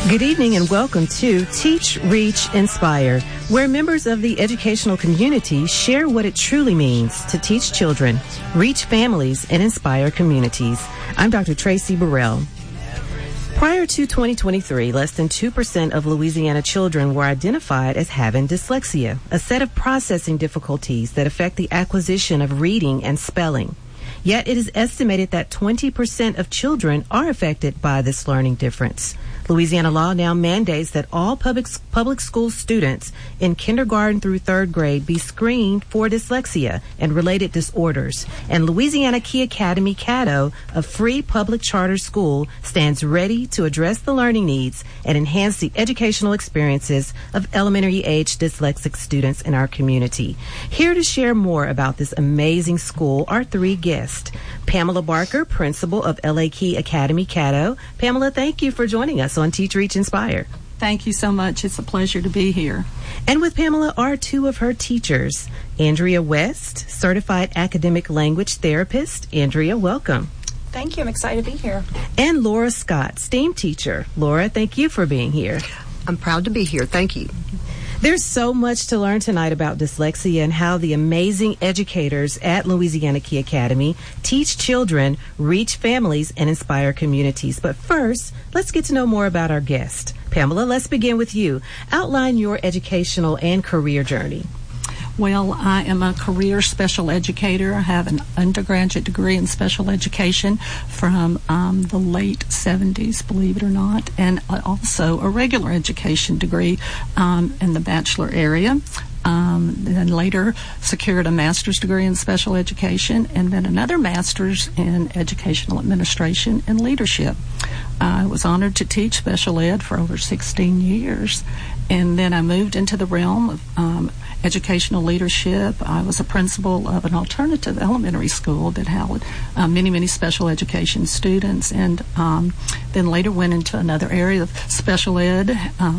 Good evening and welcome to Teach, Reach, Inspire, where members of the educational community share what it truly means to teach children, reach families, and inspire communities. I'm Dr. Tracy Burrell. Prior to 2023, less than 2% of Louisiana children were identified as having dyslexia, a set of processing difficulties that affect the acquisition of reading and spelling. Yet it is estimated that 20% of children are affected by this learning difference. Louisiana law now mandates that all public school students in kindergarten through third grade be screened for dyslexia and related disorders. And Louisiana Key Academy, Caddo, a free public charter school, stands ready to address the learning needs and enhance the educational experiences of elementary-age dyslexic students in our community. Here to share more about this amazing school are three guests. Pamela Barker, principal of LA Key Academy, Caddo. Pamela, thank you for joining us on Teach, Reach, Inspire. Thank you so much. It's a pleasure to be here. And with Pamela are two of her teachers. Andrea West, certified academic language therapist. Andrea, welcome. Thank you. I'm excited to be here. And Laura Scott, STEAM teacher. Laura, thank you for being here. I'm proud to be here. Thank you. There's so much to learn tonight about dyslexia and how the amazing educators at Louisiana Key Academy teach children, reach families, and inspire communities. But first, let's get to know more about our guest. Pamela, let's begin with you. Outline your educational and career journey. Well, I am a career special educator. I have an undergraduate degree in special education from the late 70s, believe it or not, and also a regular education degree in the bachelor area. Then later secured a master's degree in special education and then another master's in educational administration and leadership. I was honored to teach special ed for over 16 years, and then I moved into the realm of educational leadership. I was a principal of an alternative elementary school that held many special education students, and then later went into another area of special ed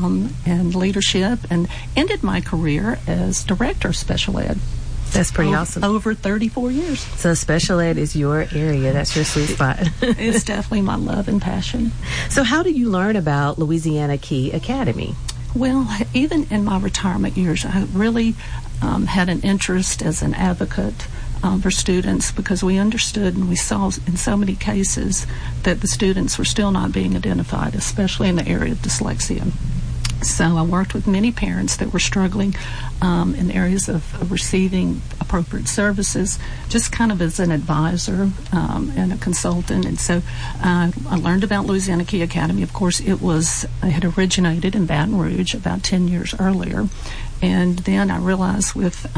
and leadership, and ended my career as director of special ed. That's pretty awesome. Over 34 years. So special ed is your area. That's your sweet spot. It's definitely my love and passion. So how did you learn about Louisiana Key Academy? Well, even in my retirement years, I really had an interest as an advocate for students, because we understood and we saw in so many cases that the students were still not being identified, especially in the area of dyslexia. So I worked with many parents that were struggling in areas of receiving appropriate services, just kind of as an advisor and a consultant. And so I learned about Louisiana Key Academy. Of course, it had originated in Baton Rouge about 10 years earlier. And then I realized with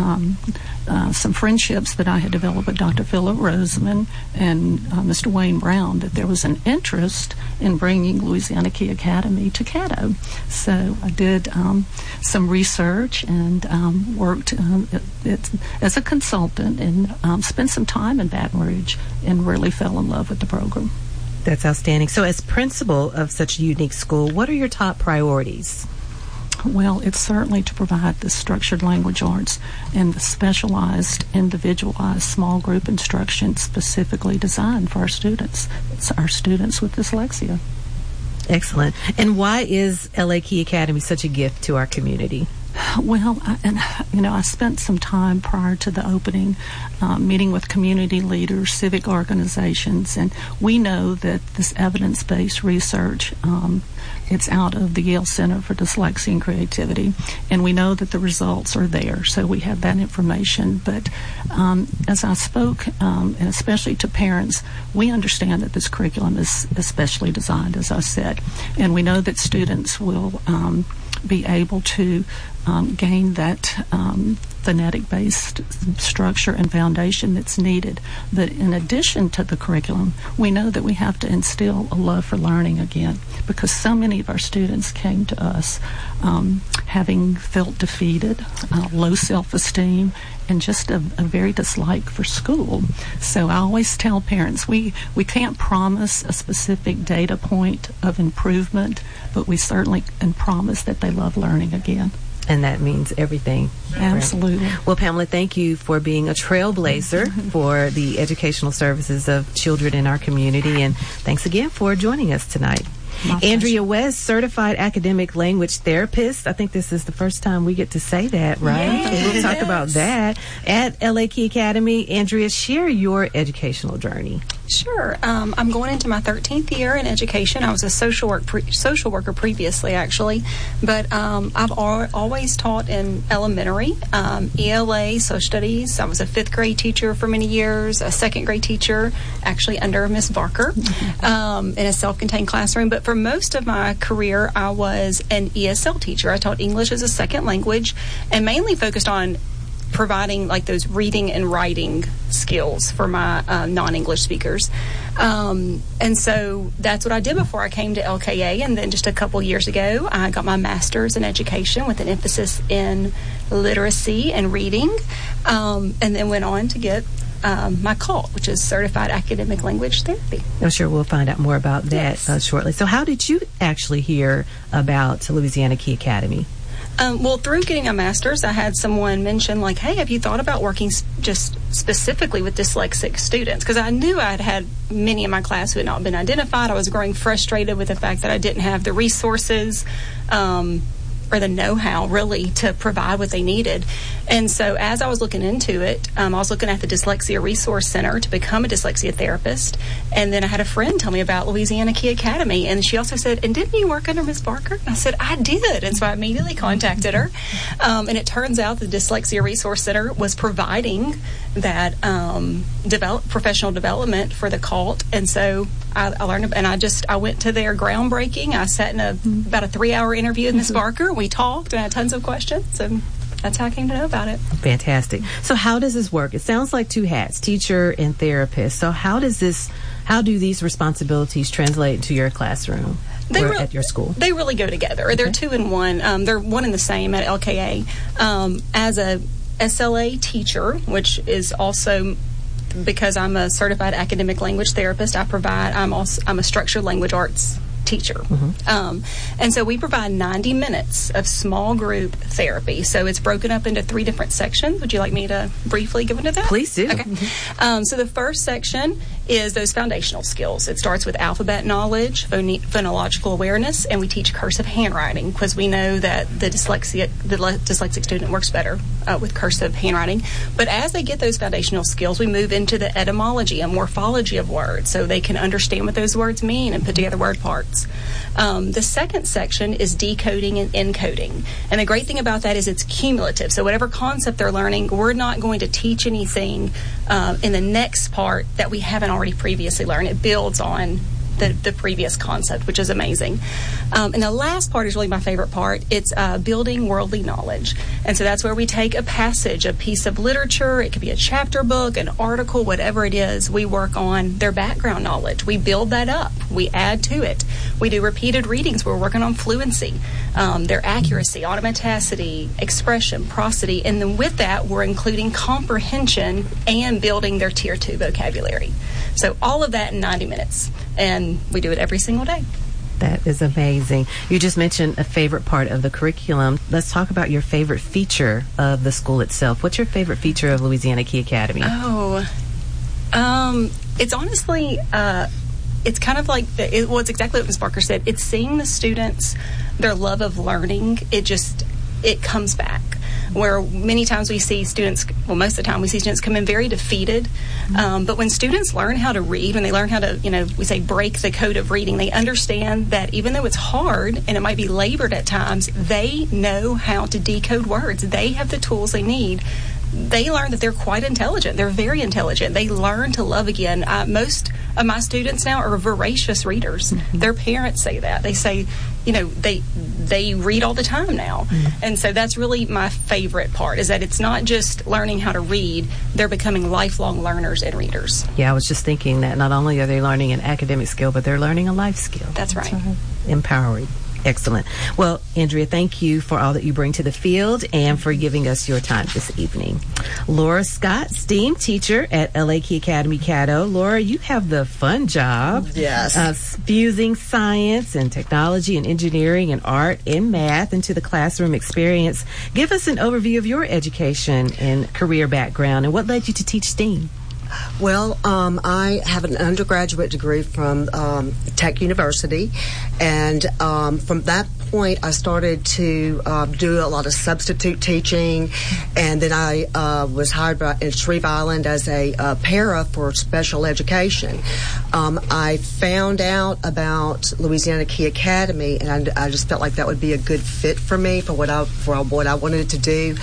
some friendships that I had developed with Dr. Philip Roseman and Mr. Wayne Brown that there was an interest in bringing Louisiana Key Academy to Caddo. So I did some research and worked as a consultant and spent some time in Baton Rouge and really fell in love with the program. That's outstanding. So as principal of such a unique school, what are your top priorities? Well, it's certainly to provide the structured language arts and the specialized, individualized small group instruction specifically designed for our students. It's our students with dyslexia. Excellent. And why is LA Key Academy such a gift to our community? Well, I spent some time prior to the opening meeting with community leaders, civic organizations, and we know that this evidence-based research, it's out of the Yale Center for Dyslexia and Creativity, and we know that the results are there, so we have that information. But as I spoke, and especially to parents, we understand that this curriculum is especially designed, as I said, and we know that students will be able to gain that phonetic-based structure and foundation that's needed. But in addition to the curriculum, we know that we have to instill a love for learning again, because so many of our students came to us having felt defeated, low self-esteem, and just a very dislike for school. So I always tell parents, we can't promise a specific data point of improvement, but we certainly can promise that they love learning again. And that means everything. Absolutely. Right? Well, Pamela, thank you for being a trailblazer for the educational services of children in our community. And thanks again for joining us tonight. Andrea West, certified academic language therapist. I think this is the first time we get to say that, right? Yes. We'll talk about that. At LA Key Academy, Andrea, share your educational journey. Sure. I'm going into my 13th year in education. I was a social worker previously, actually, but I've always taught in elementary, ELA, social studies. I was a 5th grade teacher for many years, a 2nd grade teacher, actually under Miss Barker, in a self-contained classroom. But for most of my career, I was an ESL teacher. I taught English as a second language and mainly focused on providing like those reading and writing skills for my non-English speakers. And so that's what I did before I came to LKA. And then just a couple years ago, I got my master's in education with an emphasis in literacy and reading, and then went on to get my CALT, which is Certified Academic Language Therapy. I'm sure we'll find out more about that shortly. So how did you actually hear about Louisiana Key Academy? Well, through getting a master's, I had someone mention, like, hey, have you thought about working just specifically with dyslexic students? Because I knew I'd had many in my class who had not been identified. I was growing frustrated with the fact that I didn't have the resources or the know-how, really, to provide what they needed. And so as I was looking into it, I was looking at the Dyslexia Resource Center to become a dyslexia therapist. And then I had a friend tell me about Louisiana Key Academy. And she also said, and didn't you work under Miss Barker? And I said, I did. And so I immediately contacted her. And it turns out the Dyslexia Resource Center was providing that professional development for the CALT. And so I learned, and I went to their groundbreaking. I sat in about a 3-hour interview with Miss Barker. We talked and had tons of questions, and that's how I came to know about it. Fantastic. So how does this work? It sounds like two hats, teacher and therapist. So how do these responsibilities translate into your classroom or at your school? They really go together. Okay. They're 2 in 1. They're one and the same at LKA. As a SLA teacher, which is also because I'm a certified academic language therapist, I'm a structured language arts teacher. And so we provide 90 minutes of small group therapy. So it's broken up into 3 different sections. Would you like me to briefly go into that? Please do. Okay. So the first section is those foundational skills. It starts with alphabet knowledge, phonological awareness, and we teach cursive handwriting because we know that the dyslexic student works better with cursive handwriting. But as they get those foundational skills, we move into the etymology and morphology of words so they can understand what those words mean and put together word parts. The second section is decoding and encoding. And the great thing about that is it's cumulative. So whatever concept they're learning, we're not going to teach anything in the next part that we haven't already previously learned. It builds on the previous concept, which is amazing. And the last part is really my favorite part. It's building worldly knowledge. And so that's where we take a passage, a piece of literature, it could be a chapter book, an article, whatever it is. We work on their background knowledge. We build that up. We add to it. We do repeated readings. We're working on fluency, their accuracy, automaticity, expression, prosody. And then with that, we're including comprehension and building their Tier 2 vocabulary. So all of that in 90 minutes. And we do it every single day. That is amazing. You just mentioned a favorite part of the curriculum. Let's talk about your favorite feature of the school itself. What's your favorite feature of Louisiana Key Academy? It's honestly, it's kind of like, it's exactly what Ms. Barker said. It's seeing the students, their love of learning, it comes back. Where many times we see students, well, most of the time we see students come in very defeated. But when students learn how to read, when they learn how to, we say break the code of reading, they understand that even though it's hard and it might be labored at times, they know how to decode words. They have the tools they need. They learn that they're quite intelligent. They're very intelligent. They learn to love again. Most of my students now are voracious readers. Their parents say that. They say, they read all the time now. And so that's really my favorite part, is that it's not just learning how to read, they're becoming lifelong learners and readers. Yeah, I was just thinking that not only are they learning an academic skill, but they're learning a life skill. That's right. Empowering. Excellent. Well, Andrea, thank you for all that you bring to the field and for giving us your time this evening. Laura Scott, STEAM teacher at LA Key Academy Caddo. Laura, you have the fun job. Yes. Fusing science and technology and engineering and art and math into the classroom experience. Give us an overview of your education and career background and what led you to teach STEAM. Well, I have an undergraduate degree from Tech University, and from that point, I started to do a lot of substitute teaching, and then I was hired in Shreve Island as a para for special education. I found out about Louisiana Key Academy, and I just felt like that would be a good fit for me for what I wanted to do.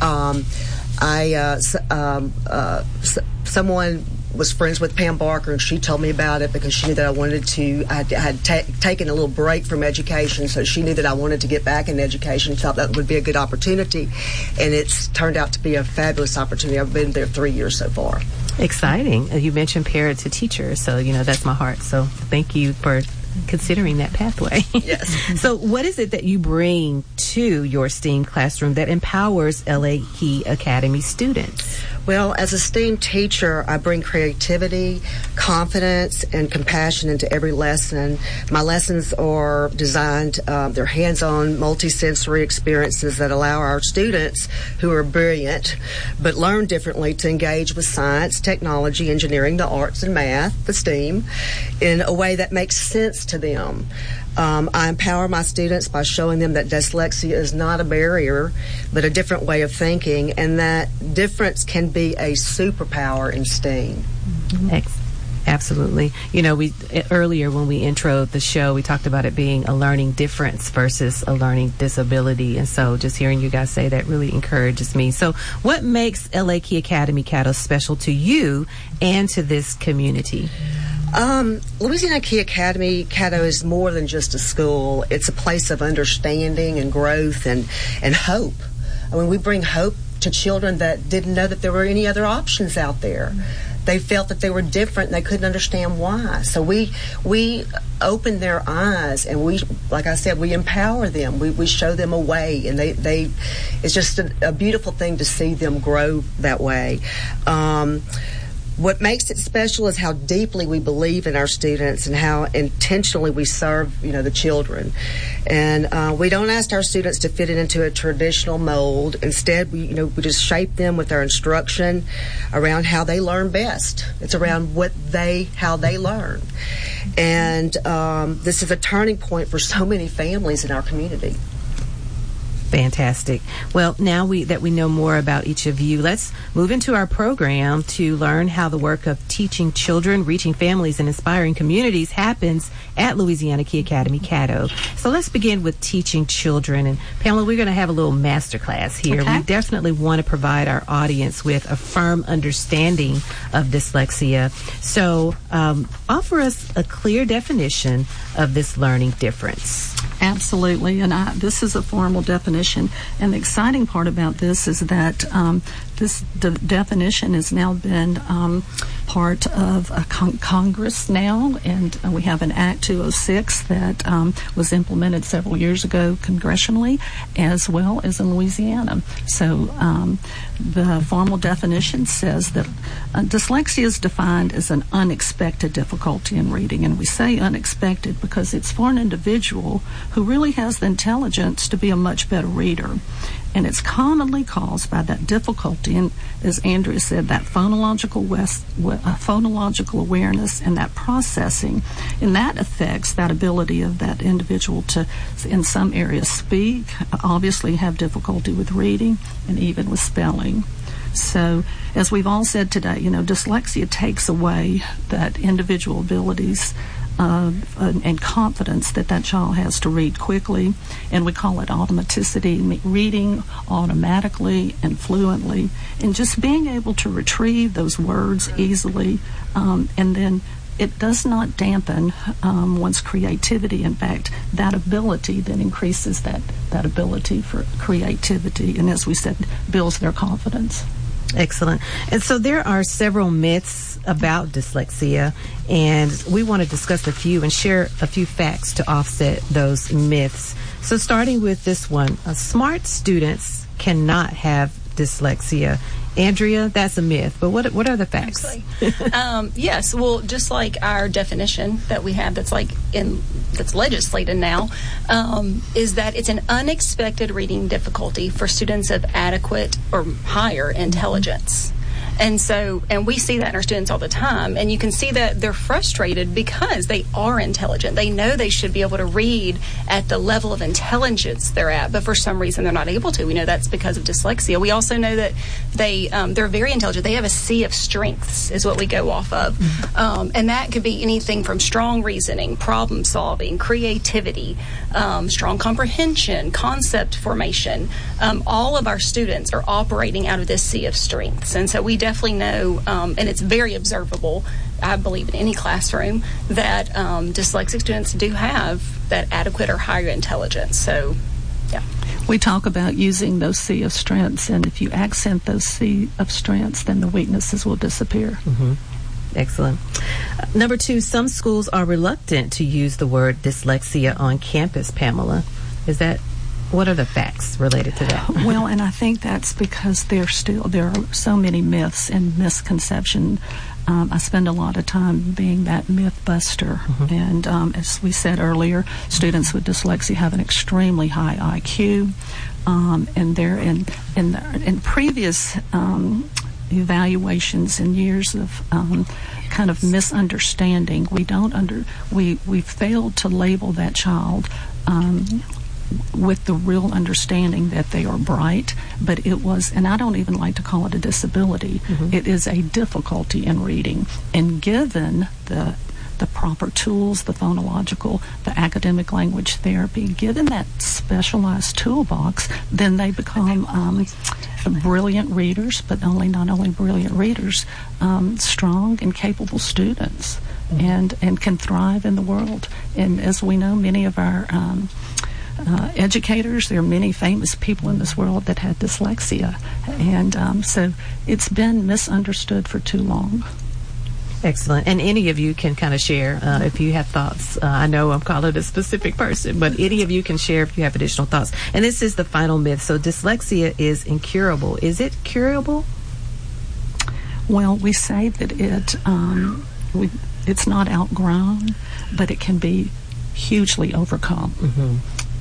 Someone was friends with Pam Barker, and she told me about it because she knew that I wanted to. I had taken a little break from education, so she knew that I wanted to get back in education. Thought that would be a good opportunity, and it's turned out to be a fabulous opportunity. I've been there 3 years so far. Exciting. You mentioned parent to teacher, so that's my heart. So thank you for considering that pathway. Yes. So what is it that you bring to your STEAM classroom that empowers LA Key Academy students? Well, as a STEAM teacher, I bring creativity, confidence, and compassion into every lesson. My lessons are designed, they're hands-on, multisensory experiences that allow our students who are brilliant but learn differently to engage with science, technology, engineering, the arts, and math, the STEAM, in a way that makes sense to them. I empower my students by showing them that dyslexia is not a barrier, but a different way of thinking, and that difference can be a superpower in STEAM. Absolutely. We earlier when we introed the show, we talked about it being a learning difference versus a learning disability, and so just hearing you guys say that really encourages me. So what makes LA Key Academy Caddo special to you and to this community? Louisiana Key Academy Caddo is more than just a school. It's a place of understanding and growth and hope. I mean, we bring hope to children that didn't know that there were any other options out there. They felt that they were different and they couldn't understand why. So we open their eyes, and we, like I said, we empower them. We show them a way, and they it's just a beautiful thing to see them grow that way. What makes it special is how deeply we believe in our students and how intentionally we serve, the children. And we don't ask our students to fit it into a traditional mold. Instead, we just shape them with our instruction around how they learn best. It's around how they learn. And this is a turning point for so many families in our community. Fantastic. Well, now that we know more about each of you, let's move into our program to learn how the work of teaching children, reaching families, and inspiring communities happens at Louisiana Key Academy Caddo. So let's begin with teaching children. And Pamela, we're going to have a little masterclass here. Okay. We definitely want to provide our audience with a firm understanding of dyslexia. So offer us a clear definition of this learning difference. Absolutely, and this is a formal definition. And the exciting part about this is that the definition has now been part of Congress now, and we have an Act 206 that was implemented several years ago congressionally, as well as in Louisiana. So the formal definition says that dyslexia is defined as an unexpected difficulty in reading, and we say unexpected because it's for an individual who really has the intelligence to be a much better reader. And it's commonly caused by that difficulty, and as Andrea said, that phonological awareness and that processing, and that affects that ability of that individual to, in some areas, speak, obviously have difficulty with reading, and even with spelling. So, as we've all said today, dyslexia takes away that individual abilities and confidence that child has to read quickly, and we call it automaticity, reading automatically and fluently, and just being able to retrieve those words easily, and then it does not dampen one's creativity. In fact, that ability then increases that ability for creativity, and as we said, builds their confidence. Excellent. And so there are several myths about dyslexia, and we want to discuss a few and share a few facts to offset those myths. So starting with this one, smart students cannot have dyslexia. Andrea, that's a myth, but what are the facts? Yes, well, just like our definition that we have that's legislated now, is that it's an unexpected reading difficulty for students of adequate or higher intelligence. And we see that in our students all the time. And you can see that they're frustrated because they are intelligent. They know they should be able to read at the level of intelligence they're at, but for some reason they're not able to. We know that's because of dyslexia. We also know that they're very intelligent. They have a sea of strengths is what we go off of. And that could be anything from strong reasoning, problem solving, creativity, strong comprehension, concept formation. All of our students are operating out of this sea of strengths. And so we definitely know, and it's very observable, I believe, in any classroom, that dyslexic students do have that adequate or higher intelligence. So, yeah. We talk about using those sea of strengths, and if you accent those sea of strengths, then the weaknesses will disappear. Mm-hmm. Excellent. Number 2, some schools are reluctant to use the word dyslexia on campus, Pamela. What are the facts related to that? Well, and I think that's because there are so many myths and misconceptions. I spend a lot of time being that myth buster. Mm-hmm. And as we said earlier, students with dyslexia have an extremely high IQ. And they're in previous evaluations and years of kind of misunderstanding, we failed to label that child with the real understanding that they are bright, but it was, and I don't even like to call it a disability, mm-hmm. It is a difficulty in reading. And given the proper tools, the phonological, the academic language therapy, given that specialized toolbox, then they become brilliant readers, but not only brilliant readers, strong and capable students, mm-hmm. and can thrive in the world. And as we know, many of our educators, there are many famous people in this world that had dyslexia, and so it's been misunderstood for too long. Excellent. And any of you can kind of share if you have thoughts. I know I'm calling a specific person, but any of you can share if you have additional thoughts. And this is the final myth. So dyslexia is incurable. Is it curable? Well, we say that it's not outgrown, but it can be hugely overcome. Mm-hmm.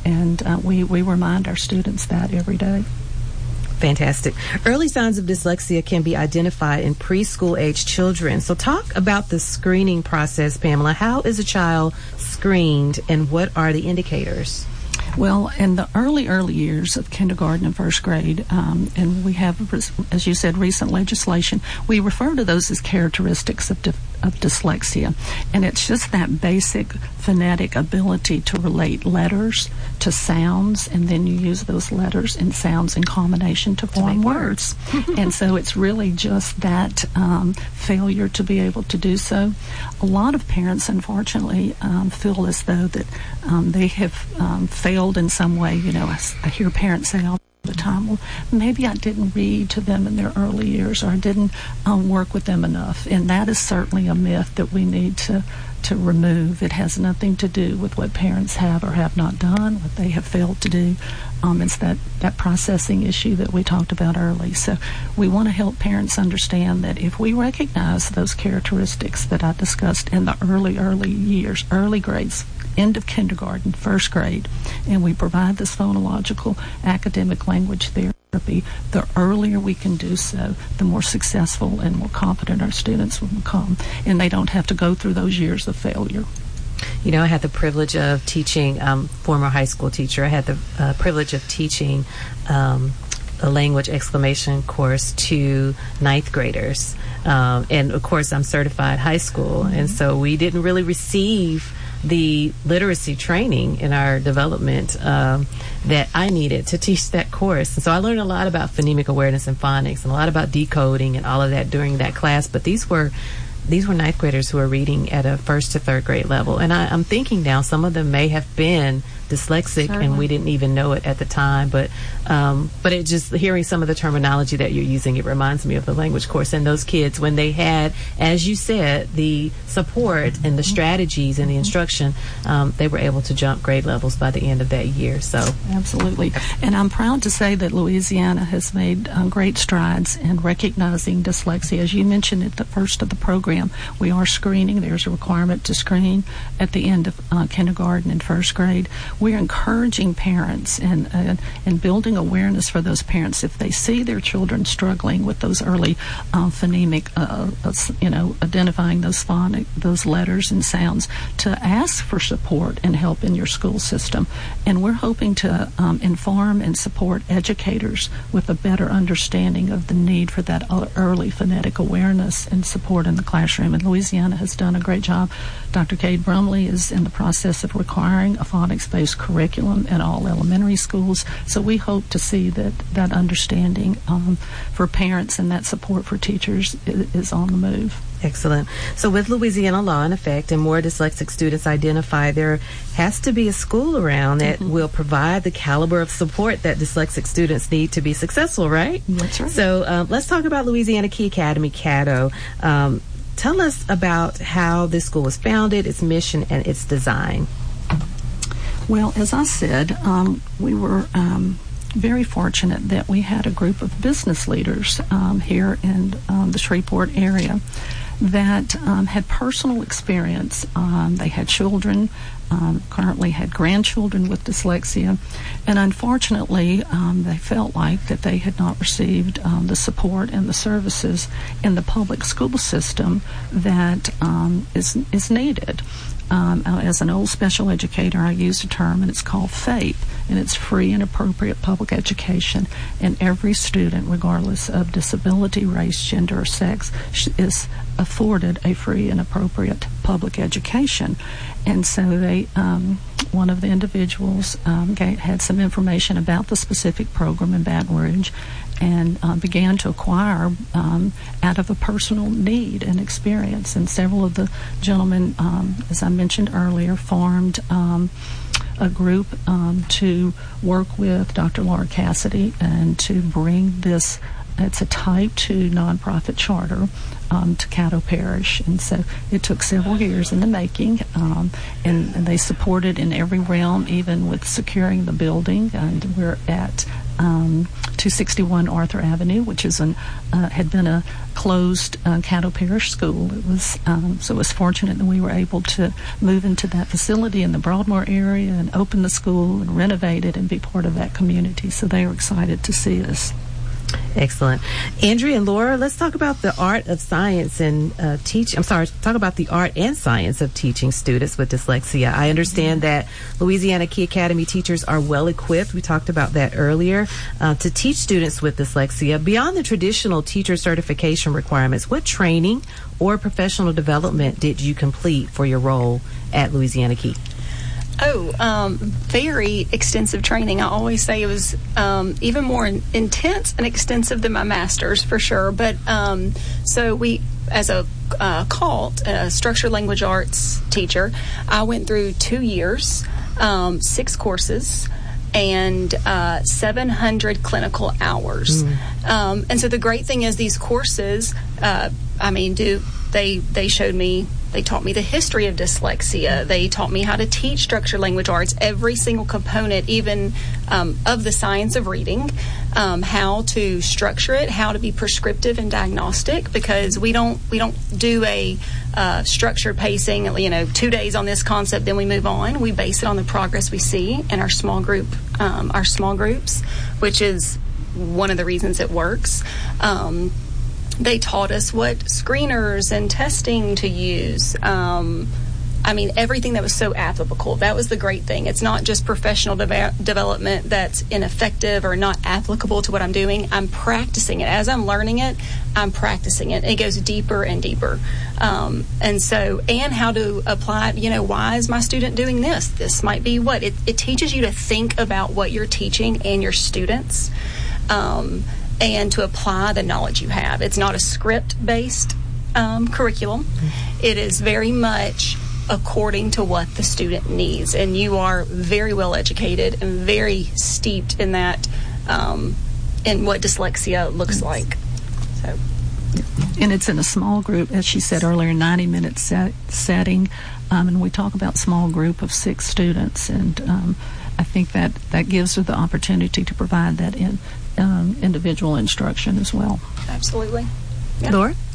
And we remind our students that every day. Fantastic. Early signs of dyslexia can be identified in preschool-age children. So talk about the screening process, Pamela. How is a child screened, and what are the indicators? Well, in the early years of kindergarten and first grade, and we have, as you said, recent legislation, we refer to those as characteristics of dyslexia. And it's just that basic phonetic ability to relate letters to sounds, and then you use those letters and sounds in combination to form words. And so it's really just that failure to be able to do so. A lot of parents, unfortunately, feel as though that they have failed in some way. You know, I hear parents say all the time, well, maybe I didn't read to them in their early years, or I didn't work with them enough. And that is certainly a myth that we need to remove. It has nothing to do with what parents have or have not done, what they have failed to do. It's that processing issue that we talked about early. So we want to help parents understand that if we recognize those characteristics that I discussed in the early years, early grades, end of kindergarten, first grade, and we provide this phonological academic language therapy, the earlier we can do so, the more successful and more competent our students will become, and they don't have to go through those years of failure. You know, I had the privilege of teaching, former high school teacher, I had the privilege of teaching a language exclamation course to ninth graders. And of course, I'm certified high school, mm-hmm. and so we didn't really receive the literacy training in our development that I needed to teach that course. And so I learned a lot about phonemic awareness and phonics, and a lot about decoding and all of that during that class. But these were ninth graders who are reading at a first to third grade level. And I'm thinking now some of them may have been dyslexic, certainly, and we didn't even know it at the time. But it just, hearing some of the terminology that you're using, it reminds me of the language course. And those kids, when they had, as you said, the support and the strategies and the instruction, they were able to jump grade levels by the end of that year. So absolutely. And I'm proud to say that Louisiana has made great strides in recognizing dyslexia. As you mentioned at the first of the program, we are screening. There's a requirement to screen at the end of kindergarten and first grade. we're encouraging parents and building awareness for those parents if they see their children struggling with those early phonemic, identifying those phonic, those letters and sounds, to ask for support and help in your school system. And we're hoping to inform and support educators with a better understanding of the need for that early phonetic awareness and support in the classroom. And Louisiana has done a great job. Dr. Cade Brumley is in the process of requiring a phonics-based curriculum in all elementary schools. So we hope to see that understanding for parents and that support for teachers is on the move. Excellent. So with Louisiana law in effect and more dyslexic students identified, there has to be a school around that will provide the caliber of support that dyslexic students need to be successful, right? That's right. So let's talk about Louisiana Key Academy, Caddo. Tell us about how this school was founded, its mission, and its design. Well, as I said, we were very fortunate that we had a group of business leaders here in the Shreveport area that had personal experience. They had children, currently had grandchildren with dyslexia, and unfortunately they felt like that they had not received the support and the services in the public school system that is needed. As an old special educator, I use a term, and it's called FAPE, and it's free and appropriate public education, and every student, regardless of disability, race, gender, or sex, is afforded a free and appropriate public education. And so one of the individuals had some information about the specific program in Baton Rouge and began to acquire out of a personal need and experience. And several of the gentlemen, as I mentioned earlier, formed a group to work with Dr. Laura Cassidy and to bring this, it's a Type 2 nonprofit charter, to Caddo Parish. And so it took several years in the making, and they supported in every realm, even with securing the building. And we're at 261 Arthur Avenue, which is had been a closed Caddo Parish school. It was so it was fortunate that we were able to move into that facility in the Broadmoor area and open the school and renovate it and be part of that community. So they were excited to see us. Excellent. Andrea and Laura, let's talk about the art of science and talk about the art and science of teaching students with dyslexia. I understand that Louisiana Key Academy teachers are well equipped, we talked about that earlier, to teach students with dyslexia. Beyond the traditional teacher certification requirements, what training or professional development did you complete for your role at Louisiana Key? Very extensive training. I always say it was even more intense and extensive than my master's, for sure. But so we, as a CALT, a structured language arts teacher, I went through 2 years, 6 courses, and 700 clinical hours. And so the great thing is these courses, they taught me the history of dyslexia. They taught me how to teach structured language arts, every single component, even of the science of reading, how to structure it, how to be prescriptive and diagnostic, because we don't do a structured pacing, 2 days on this concept, then we move on. We base it on the progress we see in our small groups, which is one of the reasons it works. They taught us what screeners and testing to use. Everything that was so applicable. That was the great thing. It's not just professional development that's ineffective or not applicable to what I'm doing. I'm practicing it. As I'm learning it, I'm practicing it. It goes deeper and deeper. And how to apply it. Why is my student doing this? This might be what. It teaches you to think about what you're teaching and your students. And to apply the knowledge you have. It's not a script-based curriculum. It is very much according to what the student needs. And you are very well educated and very steeped in that, in what dyslexia looks like. So. And it's in a small group, as she said earlier, 90-minute setting. And we talk about small group of 6 students. And I think that gives her the opportunity to provide that individual instruction as well. Absolutely. Yeah. Laura?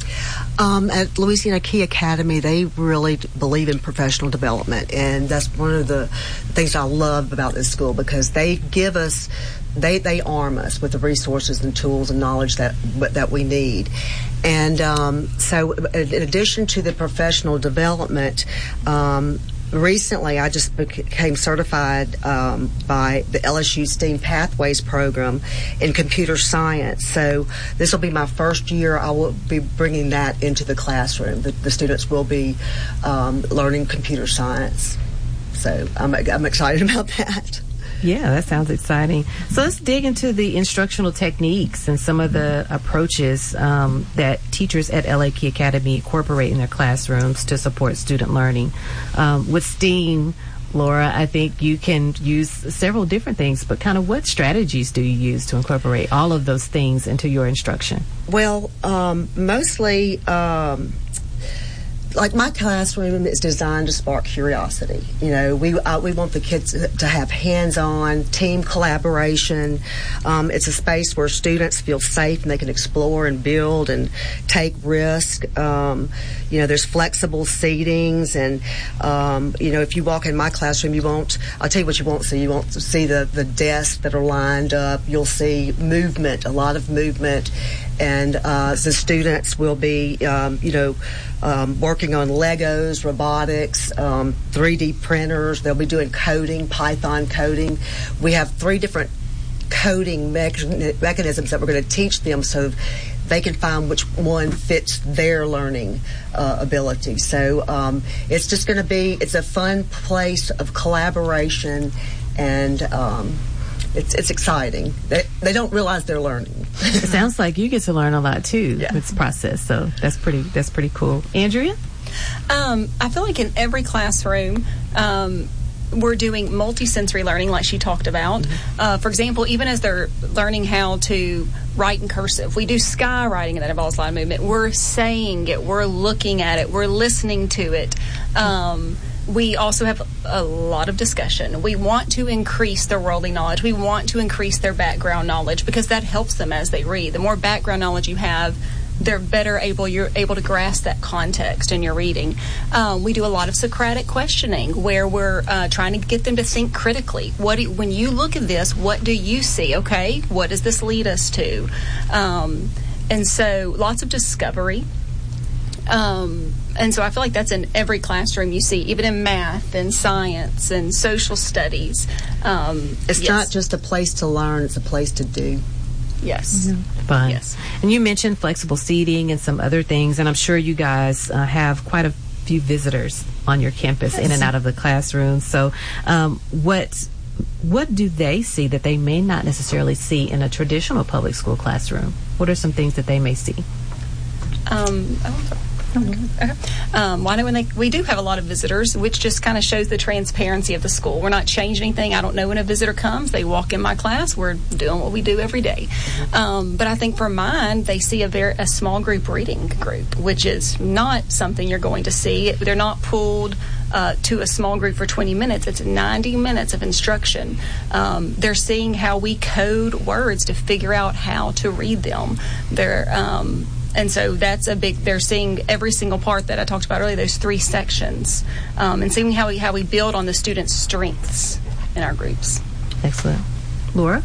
At Louisiana Key Academy, they really believe in professional development, and that's one of the things I love about this school, because they give us, they arm us with the resources and tools and knowledge that we need. And so in addition to the professional development, recently, I just became certified by the LSU STEAM Pathways program in computer science. So this will be my first year. I will be bringing that into the classroom. The students will be learning computer science. So I'm excited about that. Yeah, that sounds exciting. So let's dig into the instructional techniques and some of the approaches that teachers at LA Key Academy incorporate in their classrooms to support student learning. With STEAM, Laura, I think you can use several different things, but kind of what strategies do you use to incorporate all of those things into your instruction? Well, mostly... like my classroom is designed to spark curiosity. You know, we want the kids to have hands-on team collaboration. It's a space where students feel safe and they can explore and build and take risk. You know, there's flexible seatings, and you know, if you walk in my classroom, I'll tell you what you won't see. You won't see the desks that are lined up. You'll see movement, a lot of movement, and the students will be, working on Legos, robotics, 3D printers. They'll be doing coding, Python coding. We have 3 different coding mechanisms that we're going to teach them so they can find which one fits their learning ability. So it's just going to be, it's a fun place of collaboration, and it's exciting. They don't realize they're learning. It sounds like you get to learn a lot too. Yeah. With this process, so that's pretty cool. Andrea? I feel like in every classroom, we're doing multi-sensory learning, like she talked about. Mm-hmm. For example, even as they're learning how to write in cursive, we do skywriting, and that involves a lot of movement. We're saying it, we're looking at it, we're listening to it. We also have a lot of discussion. We want to increase their worldly knowledge. We want to increase their background knowledge, because that helps them as they read. The more background knowledge you have, you're able to grasp that context in your reading. We do a lot of Socratic questioning, where we're trying to get them to think critically. When you look at this, what do you see? Okay, what does this lead us to? And so lots of discovery. And so I feel like that's in every classroom you see, even in math and science and social studies. It's not just a place to learn, it's a place to do. Yes. Mm-hmm. Fun. Yes. And you mentioned flexible seating and some other things, and I'm sure you guys have quite a few visitors on your campus, yes, in and out of the classroom. So what do they see that they may not necessarily see in a traditional public school classroom? What are some things that they may see? Well, I know we do have a lot of visitors, which just kind of shows the transparency of the school. We're not changing anything. I don't know when a visitor comes. They walk in my class. We're doing what we do every day. But I think for mine, they see a small group reading group, which is not something you're going to see. They're not pulled to a small group for 20 minutes. It's 90 minutes of instruction. They're seeing how we code words to figure out how to read them. And so that's they're seeing every single part that I talked about earlier, those 3 sections, and seeing how we build on the students' strengths in our groups. Excellent. Laura?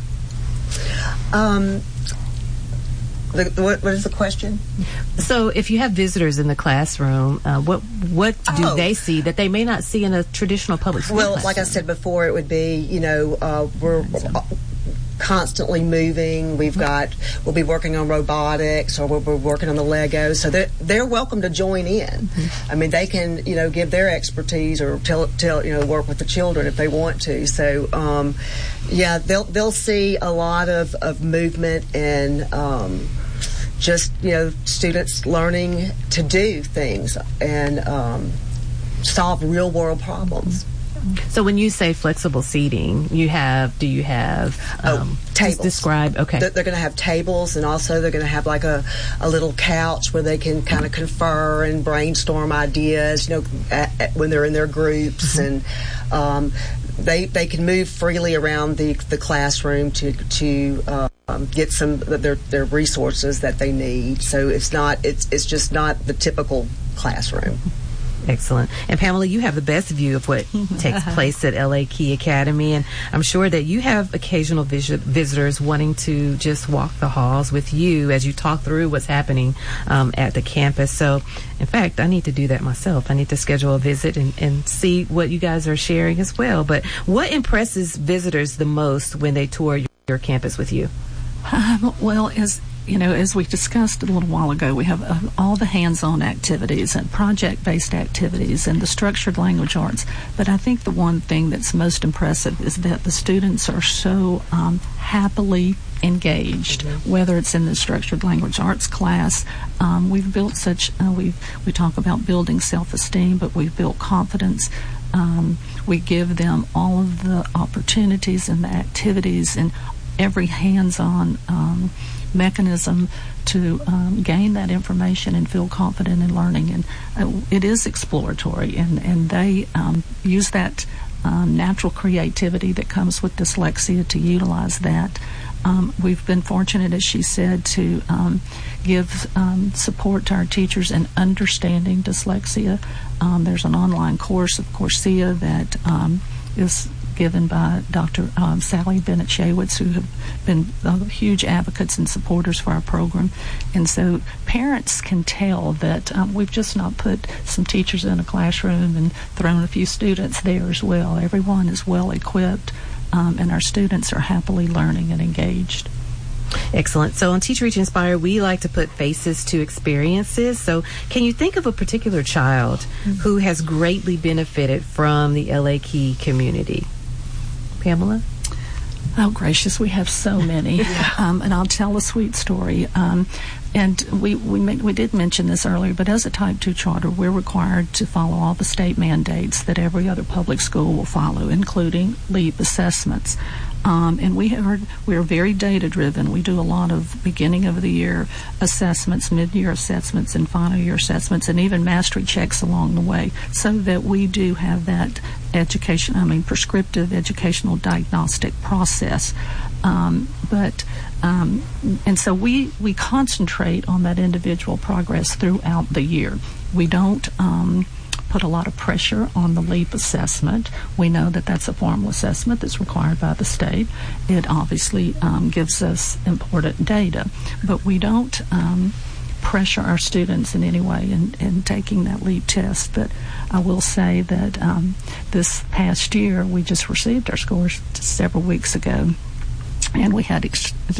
What is the question? So if you have visitors in the classroom, what do they see that they may not see in a traditional public school classroom? Like I said before, it would be, we're constantly moving. We'll be working on robotics, or we'll be working on the Legos. So they're welcome to join in. Mm-hmm. I mean, they can, give their expertise, or work with the children if they want to. So, they'll see a lot of movement and just students learning to do things and solve real world problems. So when you say flexible seating, do you have tables? Describe. Okay. They're going to have tables, and also they're going to have like a little couch where they can kind of confer and brainstorm ideas. When they're in their groups, mm-hmm. and they can move freely around the classroom to get some of their resources that they need. So it's just not the typical classroom. Excellent. And Pamela, you have the best view of what takes place at LA Key Academy, and I'm sure that you have occasional visitors wanting to just walk the halls with you as you talk through what's happening at the campus. So, in fact, I need to do that myself. I need to schedule a visit and see what you guys are sharing as well. But what impresses visitors the most when they tour your campus with you? Well, as we discussed a little while ago, we have all the hands-on activities and project-based activities and the structured language arts. But I think the one thing that's most impressive is that the students are so happily engaged, whether it's in the structured language arts class. We've built we talk about building self-esteem, but we've built confidence. We give them all of the opportunities and the activities and every hands-on mechanism to gain that information and feel confident in learning. And it is exploratory, and they use that natural creativity that comes with dyslexia to utilize that. We've been fortunate, as she said, to give support to our teachers in understanding dyslexia. There's an online course of Coursea that is given by Dr. Sally Bennett-Shaywitz, who have been huge advocates and supporters for our program. And so parents can tell that we've just not put some teachers in a classroom and thrown a few students there as well. Everyone is well equipped, and our students are happily learning and engaged. Excellent. So on Teach, Reach, Inspire, we like to put faces to experiences. So can you think of a particular child who has greatly benefited from the LA Key community? Pamela? Oh, gracious, we have so many. And I'll tell a sweet story. And we did mention this earlier, but as a Type 2 charter, we're required to follow all the state mandates that every other public school will follow, including LEAP assessments. And we are very data-driven. We do a lot of beginning of the year assessments, mid-year assessments, and final year assessments, and even mastery checks along the way, so that we do have that prescriptive educational diagnostic process. And so we concentrate on that individual progress throughout the year. We don't put a lot of pressure on the LEAP assessment. We know that that's a formal assessment that's required by the state. It obviously gives us important data, but we don't pressure our students in any way in taking that LEAP test. But I will say that this past year, we just received our scores several weeks ago, and we had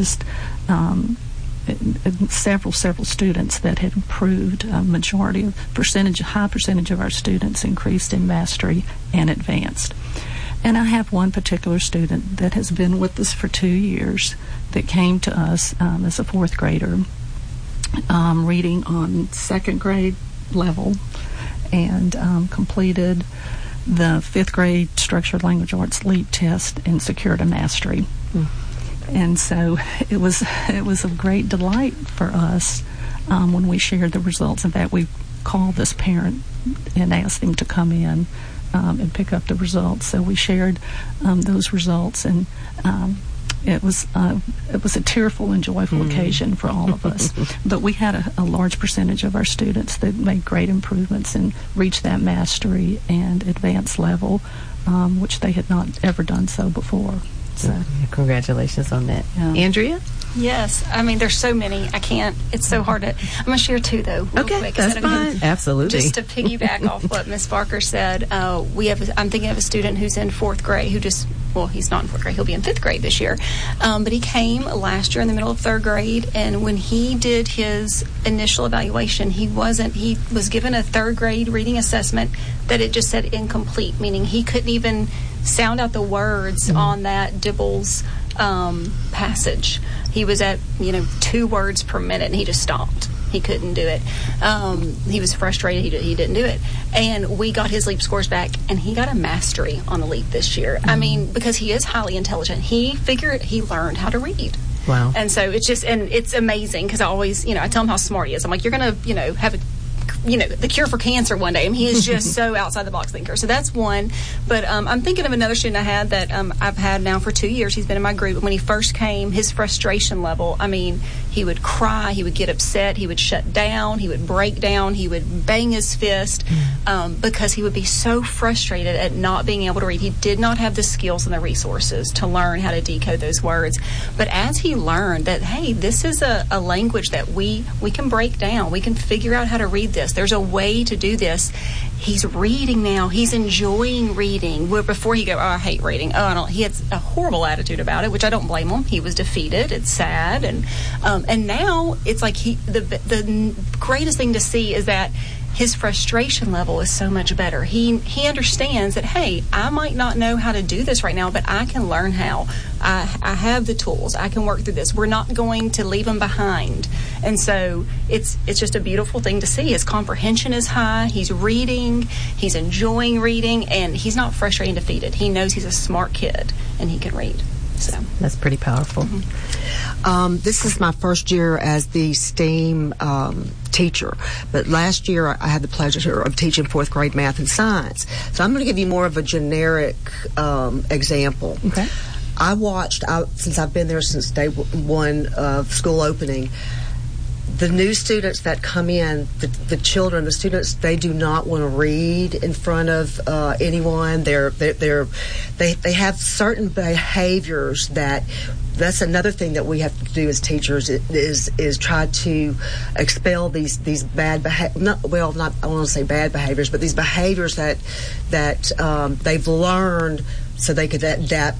several students that had improved. A high percentage of our students increased in mastery and advanced. And I have one particular student that has been with us for 2 years that came to us as a fourth grader, reading on second grade level, and completed the fifth grade structured language arts LEAP test and secured a mastery. And so it was a great delight for us when we shared the results. In fact, we called this parent and asked him to come in and pick up the results. So we shared those results, and it was a tearful and joyful occasion for all of us. But we had a large percentage of our students that made great improvements and reached that mastery and advanced level, which they had not ever done so before. So congratulations on that. Andrea? Yes. I mean, there's so many. I can't. It's so hard to. I'm going to share two, though, real quick. That's fine. Absolutely. Just to piggyback off what Ms. Barker said, I'm thinking of a student who's in fourth grade he's not in fourth grade. He'll be in fifth grade this year. But he came last year in the middle of third grade, and when he did his initial evaluation, he was given a third grade reading assessment that it just said incomplete, meaning he couldn't even sound out the words on that Dibbles passage. He was at 2 words per minute, and he just stopped. He couldn't do it. He was frustrated. He didn't do it. And we got his LEAP scores back, and he got a mastery on the LEAP this year. I mean, because he is highly intelligent. He learned how to read. Wow. And so it's amazing, because I always, I tell him how smart he is. I'm like, you're going to, have a the cure for cancer one day. I mean, he is just so outside the box thinker. So that's one. But I'm thinking of another student I had that I've had now for 2 years. He's been in my group. And when he first came, his frustration level, I mean, he would cry, he would get upset, he would shut down, he would break down, he would bang his fist because he would be so frustrated at not being able to read. He did not have the skills and the resources to learn how to decode those words. But as he learned that, hey, this is a language that we can break down, we can figure out how to read this, there's a way to do this, he's reading now, he's enjoying reading, where before he go, oh, I hate reading, he had a horrible attitude about it, which I don't blame him. He was defeated, it's sad, and now it's like the greatest thing to see is that his frustration level is so much better. He understands that, hey, I might not know how to do this right now, but I can learn how. I have the tools. I can work through this. We're not going to leave him behind. And so it's just a beautiful thing to see. His comprehension is high. He's reading. He's enjoying reading. And he's not frustrated and defeated. He knows he's a smart kid and he can read. So that's pretty powerful. Mm-hmm. This is my first year as the STEAM teacher, but last year I had the pleasure of teaching fourth grade math and science. So I'm going to give you more of a generic example. Okay. I watched, since I've been there since day one of school opening, the new students that come in, the children, the students, they do not want to read in front of anyone. They have certain behaviors that's another thing that we have to do as teachers is try to expel these bad I don't want to say bad behaviors, but these behaviors that they've learned so they could adapt